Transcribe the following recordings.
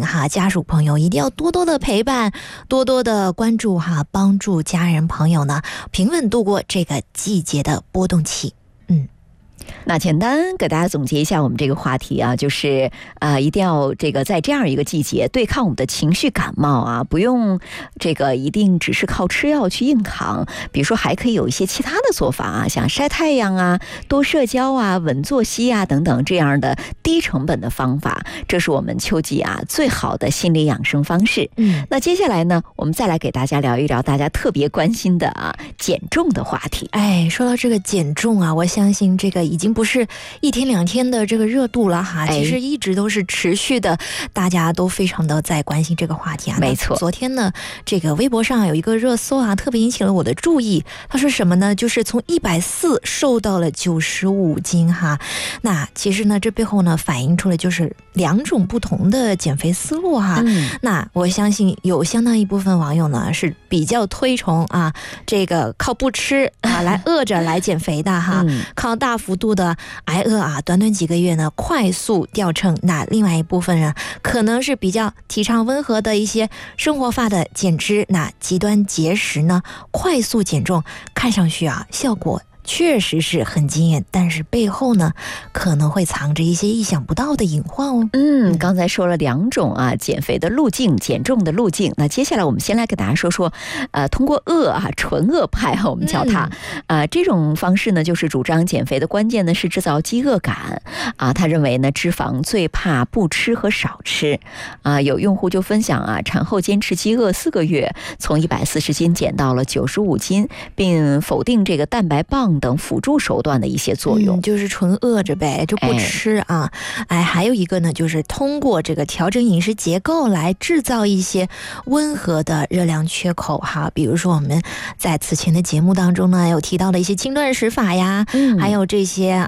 醒哈，家属朋友一定要多多的陪伴，多多的关注哈，帮助家人朋友呢平稳度过这个季节的波动期。 那简单给大家总结一下我们这个话题啊，就是一定要这个在这样一个季节对抗我们的情绪感冒啊，不用这个一定只是靠吃药去硬扛，比如说还可以有一些其他的做法啊，像晒太阳啊、多社交啊、稳作息啊等等这样的低成本的方法，这是我们秋季啊最好的心理养生方式。那接下来呢，我们再来给大家聊一聊大家特别关心的减重的话题。 说到这个减重啊，我相信这个已经不是一天两天的这个热度了哈，其实一直都是持续的，大家都非常的在关心这个话题啊。 没错， 昨天呢，这个微博上有一个热搜啊，特别引起了我的注意。他说什么呢？就是从140瘦到了95斤哈。那其实呢，这背后呢反映出了就是两种不同的减肥思路哈。那我相信有相当一部分网友呢是比较推崇啊，这个靠不吃啊来饿着来减肥的哈，靠大幅度的挨饿啊，短短几个月呢快速掉秤。那另外一部分人可能是比较提倡温和的一些生活化的减脂，那极端节食呢快速减重，看上去啊效果确实是很惊艳，但是背后呢可能会藏着一些意想不到的隐患哦。 刚才说了两种减肥的路径，减重的路径。那接下来我们先来给大家说说通过饿纯饿派我们叫它这种方式呢，就是主张减肥的关键呢是制造饥饿感他认为呢脂肪最怕不吃和少吃有用户就分享产后坚持饥饿4个月，从140斤减到了95斤，并否定这个蛋白棒等辅助手段的一些作用， 就是纯饿着呗，就不吃还有一个呢，就是通过这个调整饮食结构来制造一些温和的热量缺口哈。比如说我们在此前的节目当中呢有提到的一些轻断食法呀，还有这些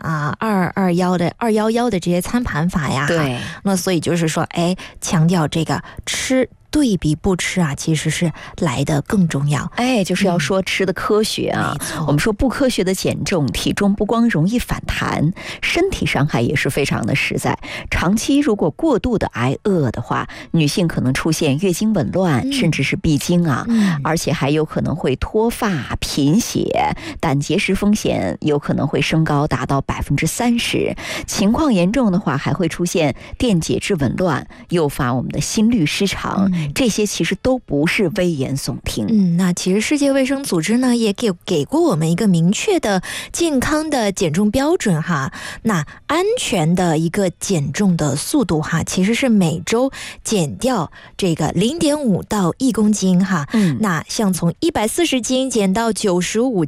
211的这些餐盘法呀。 对， 那所以就是说强调这个吃对比不吃其实是来的更重要。 就是要说吃的科学我们说不科学的减重，体重不光容易反弹，身体伤害也是非常的实在。长期如果过度的挨饿的话，女性可能出现月经紊乱，甚至是闭经而且还有可能会脱发、贫血，胆结石风险有可能会升高达到30%，情况严重的话还会出现电解质紊乱，诱发我们的心律失常。这些其实都不是危言耸听。 那其实世界卫生组织呢也给过我们一个明确的健康的减重标准哈。那安全的一个减重的速度哈，其实是每周减掉这个0.5到1公斤哈。那像从140斤减到95